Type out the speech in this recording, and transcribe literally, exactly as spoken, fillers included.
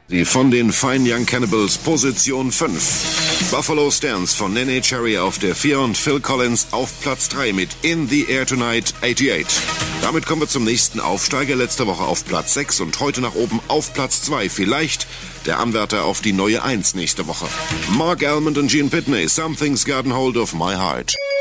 Die von den Fine Young Cannibals Position fünf. Buffalo Stance von Nene Cherry auf der vier und Phil Collins auf Platz drei mit In the Air Tonight achtundachtzig. Damit kommen wir zum nächsten Aufsteiger, letzte Woche auf Platz sechs und heute nach oben auf Platz zwei. Vielleicht der Anwärter auf die neue eins nächste Woche. Mark Almond und Gene Pitney, Something's Gotten Hold of My Heart.